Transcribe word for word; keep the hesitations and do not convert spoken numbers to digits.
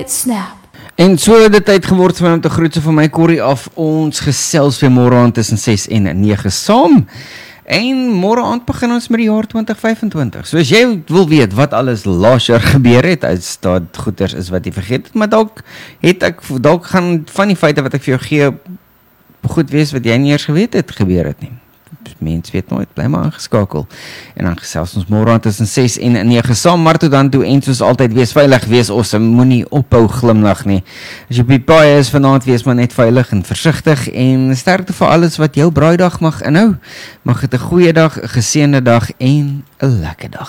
it snap. En so het dit tyd geword vir my om te groet so van my Corrie af. Ons gesels weer môre aand tussen ses en nege saam. En môre aand begin ons met die jaar twintig vyfentwintig. So as jy wil weet wat alles laas jaar gebeur het, as daar goeders is wat jy vergeet het, maar dalk het ek dalk gaan van die feite wat ek vir jou gee goed wees wat jy nie eers geweet het gebeur het nie. Mens weet nooit, bly maar ingeskakel. En dan gesels ons môre aand tussen ses en nege saam, maar tot dan toe en soos altyd wees veilig, wees awesome, moenie ophou glimlag nie. As jy op die paai is vanaand, wees maar net veilig en versigtig en sterkte vir alles wat jou braaidag mag inhou. Mag dit 'n goeie dag, 'n geseënde dag en 'n lekker dag